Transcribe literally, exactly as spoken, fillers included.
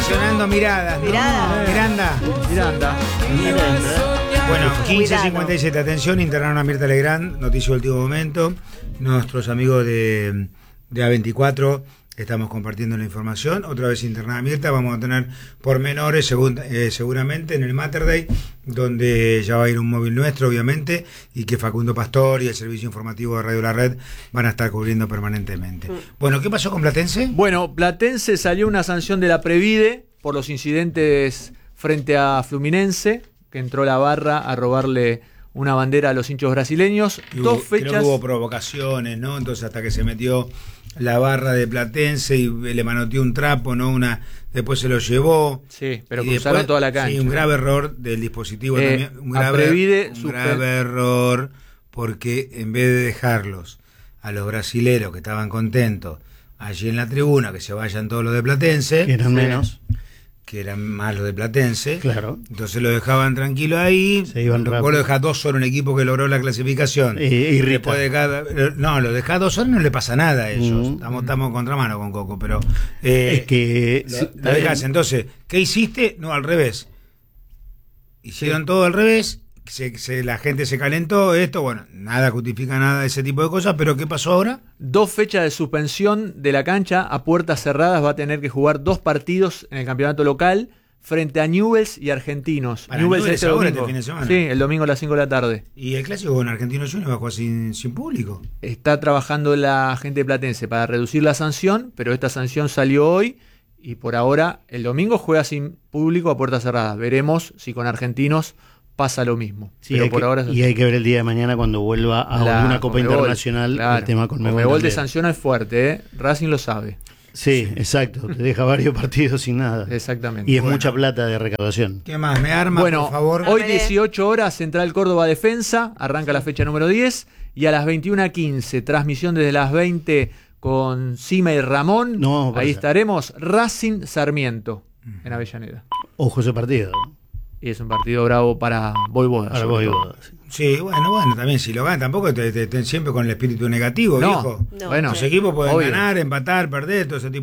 Estacionando miradas, ¿no? Mirada. Miranda. Miranda. Bueno, quince Cuidado. cincuenta y siete, atención, internaron a Mirta Legrand, noticia de último momento. Nuestros amigos de, de A veinticuatro estamos compartiendo la información. Otra vez internada Mirta, vamos a tener pormenores según, eh, seguramente en el Mater Day, donde ya va a ir un móvil nuestro, obviamente, y que Facundo Pastor y el servicio informativo de Radio La Red van a estar cubriendo permanentemente. Mm. Bueno, ¿qué pasó con Platense? Bueno, Platense salió una sanción de la Previde por los incidentes frente a Fluminense, que entró la barra a robarle una bandera a los hinchos brasileños. Hubo, Dos fechas. Creo que hubo provocaciones, ¿no? Entonces hasta que se metió la barra de Platense y le manoteó un trapo, ¿no? Una, después se lo llevó. Sí, pero y cruzaron después, toda la cancha. Sí, un grave error del dispositivo Eh, también. Un grave, Previde, un super... grave error, porque en vez de dejarlos a los brasileros que estaban contentos allí en la tribuna, que se vayan todos los de Platense, que eran menos, que eran más los de Platense, claro, entonces lo dejaban tranquilo ahí. Se iban rápido. Vos lo dejás dos horas un equipo que logró la clasificación. E, irrita. De cada, no, lo dejás dos horas no le pasa nada a ellos. Mm. Estamos, estamos en contramano con Coco, pero eh, es que lo, lo dejás. Entonces, ¿qué hiciste? No, al revés. Hicieron sí. todo al revés. Se, se, la gente se calentó, esto, bueno, nada justifica nada de ese tipo de cosas, pero ¿qué pasó ahora? Dos fechas de suspensión de la cancha a puertas cerradas, va a tener que jugar dos partidos en el campeonato local frente a Newell's y Argentinos. Para Newell's Newell's este ahora domingo. este fin de semana. Sí, el domingo a las cinco de la tarde. ¿Y el clásico con Argentinos Juniors va a jugar sin, sin público? Está trabajando la gente de Platense para reducir la sanción, pero esta sanción salió hoy y por ahora el domingo juega sin público a puertas cerradas. Veremos si con Argentinos pasa lo mismo. Sí, pero hay por que, ahora y hay que ver el día de mañana cuando vuelva a la, una Copa Conmebol, Internacional, claro. el tema con Conmebol te sanciona es fuerte, ¿eh? Racing lo sabe. Sí, exacto, te deja varios partidos sin nada. Exactamente. Y es bueno. mucha plata de recaudación. ¿Qué más? ¿Me arma, bueno, por favor? Hoy dieciocho horas, Central Córdoba Defensa, arranca la fecha número diez, y a las veintiuna quince, transmisión desde las veinte con Cima y Ramón, no, ahí estaremos, Racing Sarmiento, en Avellaneda. Ojo ese partido. Y es un partido bravo para Voivoda. Para Voivoda, sí. Sí, bueno, bueno, también si lo ganan, tampoco te, te, te, siempre con el espíritu negativo, no, viejo. No, bueno, los equipos pueden obvio. ganar, empatar, perder, todo ese tipo.